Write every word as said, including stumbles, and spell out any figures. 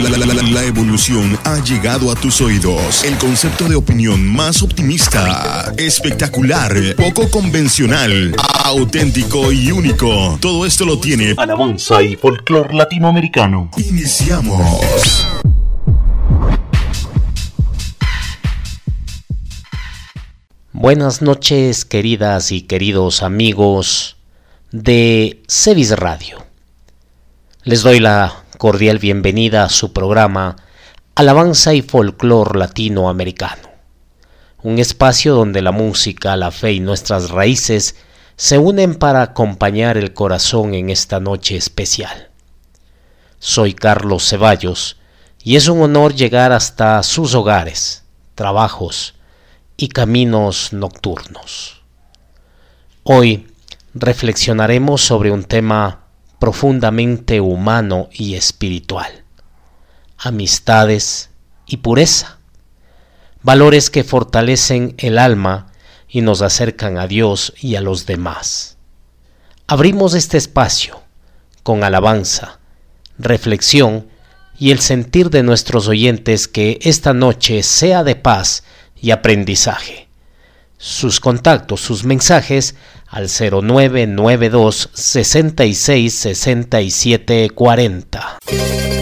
La, la, la, la evolución ha llegado a tus oídos. El concepto de opinión más optimista, espectacular, poco convencional, auténtico y único. Todo esto lo tiene Alabanza y Folclor Latinoamericano. Iniciamos. Buenas noches, queridas y queridos amigos de Cevis Radio. Les doy la cordial bienvenida a su programa Alabanza y Folclor Latinoamericano, un espacio donde la música, la fe y nuestras raíces se unen para acompañar el corazón en esta noche especial. Soy Carlos Ceballos y es un honor llegar hasta sus hogares, trabajos y caminos nocturnos. Hoy reflexionaremos sobre un tema profundamente humano y espiritual: amistades y pureza, valores que fortalecen el alma y nos acercan a Dios y a los demás. Abrimos este espacio con alabanza, reflexión y el sentir de nuestros oyentes que esta noche sea de paz y aprendizaje. Sus contactos, sus mensajes al cero nueve nueve dos, seis seis, seis siete cuatro cero.